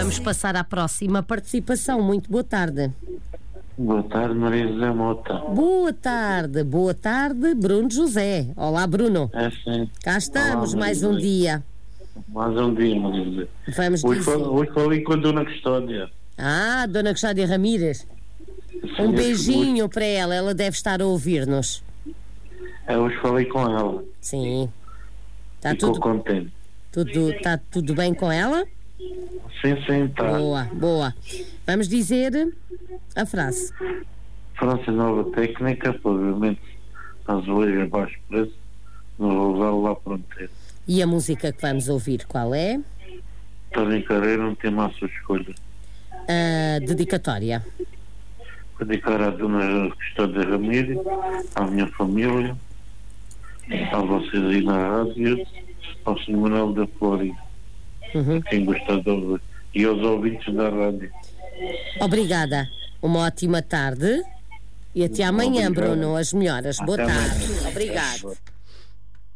vamos passar à próxima participação. Muito boa tarde. Boa tarde, Maria José Mota. Boa tarde, Bruno José. Olá, Bruno. É sim. Cá estamos. Olá, mais Maria um José. dia. Mais um dia, Maria José. Vamos Hoje dizer. falei com a Dona Custódia. Dona Custódia Ramírez. Um beijinho para ela. Ela deve estar a ouvir-nos. Hoje falei com ela. Sim. Ficou contente. Está tudo bem com ela? Sim, tá. Boa. Vamos dizer a frase. França Nova Técnica, pagamento azulejo a baixo preço, no Rosário lá Fronteira. E a música que vamos ouvir, qual é? Tony Carreira, um tema à sua escolha. A dedicatória. Dedicar à Dona Custódia Ramírez, à minha família, a vocês aí na rádio, ao Sr. Manuel da Florida, quem gosta de ouvir, e aos ouvintes da rádio. Obrigada. Uma ótima tarde e até amanhã, Obrigado. Bruno. As melhoras. Boa Até tarde. amanhã. Obrigado.